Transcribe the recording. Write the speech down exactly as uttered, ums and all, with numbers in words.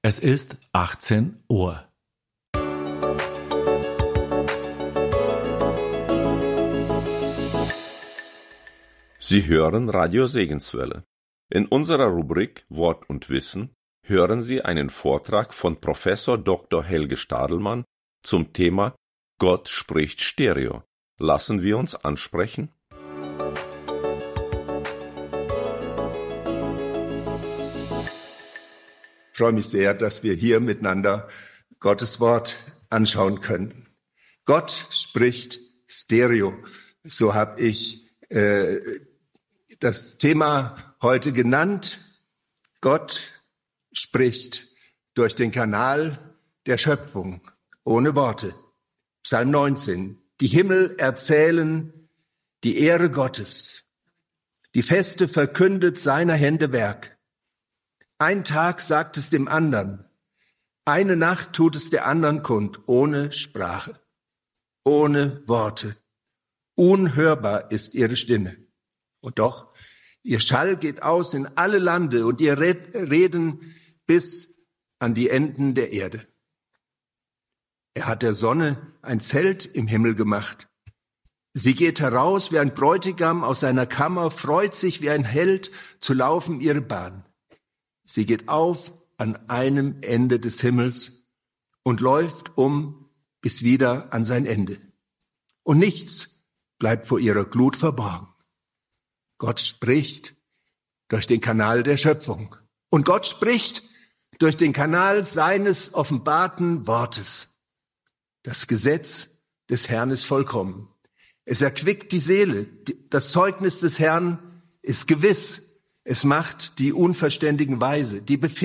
Es ist achtzehn Uhr. Sie hören Radio Segenswelle. In unserer Rubrik Wort und Wissen hören Sie einen Vortrag von Professor Doktor Helge Stadelmann zum Thema Gott spricht Stereo. Lassen wir uns ansprechen? Ich freue mich sehr, dass wir hier miteinander Gottes Wort anschauen können. Gott spricht Stereo. So habe ich äh, das Thema heute genannt. Gott spricht durch den Kanal der Schöpfung, ohne Worte. Psalm neunzehn. Die Himmel erzählen die Ehre Gottes. Die Feste verkündet seiner Hände Werk. Ein Tag sagt es dem anderen. Eine Nacht tut es der anderen kund, ohne Sprache, ohne Worte. Unhörbar ist ihre Stimme. Und doch, ihr Schall geht aus in alle Lande und ihr Reden bis an die Enden der Erde. Er hat der Sonne ein Zelt im Himmel gemacht. Sie geht heraus wie ein Bräutigam aus seiner Kammer, freut sich wie ein Held zu laufen ihre Bahn. Sie geht auf an einem Ende des Himmels und läuft um bis wieder an sein Ende. Und nichts bleibt vor ihrer Glut verborgen. Gott spricht durch den Kanal der Schöpfung. Und Gott spricht durch den Kanal seines offenbarten Wortes. Das Gesetz des Herrn ist vollkommen. Es erquickt die Seele. Das Zeugnis des Herrn ist gewiss. Es macht die Unverständigen weise. Die Befehle